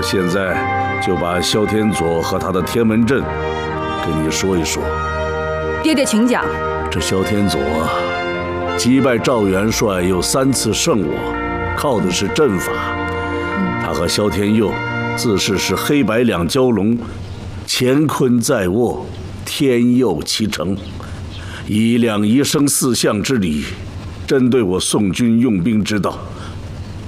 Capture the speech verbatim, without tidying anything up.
现在就把萧天佐和他的天门阵给你说一说。 爹爹，请讲。 这萧天佐击败赵元帅，又三次胜我，靠的是阵法。他和萧天佑自是是黑白两蛟龙，乾坤在握，天佑其成，以两仪生四象之理，针对我宋军用兵之道。